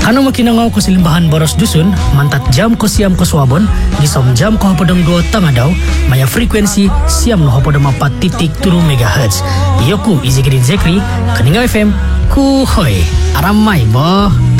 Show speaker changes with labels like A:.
A: Kano makinangaw ko silimbahan boros dusun, mantat jam ko siam ko swabon, gisom jam ko hapodong 2 tangadaw, maya frekuensi siam no hapodong 4.3 MHz. Yoku Izigrin Zekri, Kaningaw FM, kuhoy, aramay bo.